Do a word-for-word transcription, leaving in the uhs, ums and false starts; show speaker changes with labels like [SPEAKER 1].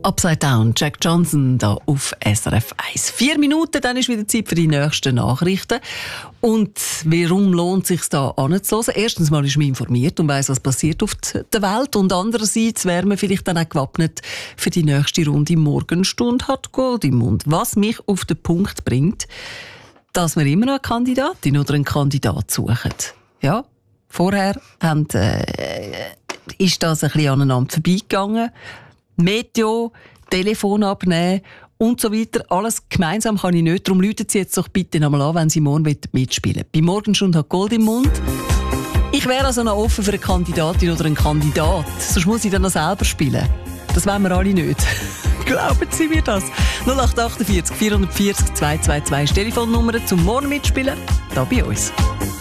[SPEAKER 1] Upside Down, Jack Johnson da auf S R F eins. Vier Minuten, dann ist wieder Zeit für die nächsten Nachrichten. Und warum lohnt es sich da anzuhören? Erstens mal ist man informiert und weiss, was passiert auf der Welt. Und andererseits wäre man vielleicht dann auch gewappnet für die nächste Runde Morgenstunde hat Gold im Mund. Was mich auf den Punkt bringt, dass wir immer noch eine Kandidatin oder einen Kandidat suchen. Ja, vorher haben, äh, ist das ein bisschen aneinander vorbeigegangen. Meteo, Telefon abnehmen und so weiter. Alles gemeinsam kann ich nicht. Darum läuten Sie jetzt doch bitte nochmal an, wenn Sie morgen mitspielen wollen. Bei Morgenstunde hat Gold im Mund. Ich wäre also noch offen für eine Kandidatin oder einen Kandidat. Sonst muss ich dann noch selber spielen. Das wollen wir alle nicht. Glauben Sie mir das? null acht acht vier vier vier vier zwei zwei zwei Telefonnummer zum Morgen mitspielen. Da bei uns.